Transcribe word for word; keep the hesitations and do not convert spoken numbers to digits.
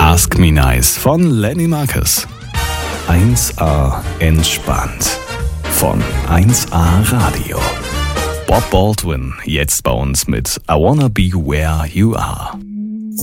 Ask Me Nice von Lenny Marcus. eins a entspannt von eins a Radio. Bob Baldwin jetzt bei uns mit I Wanna Be Where You Are.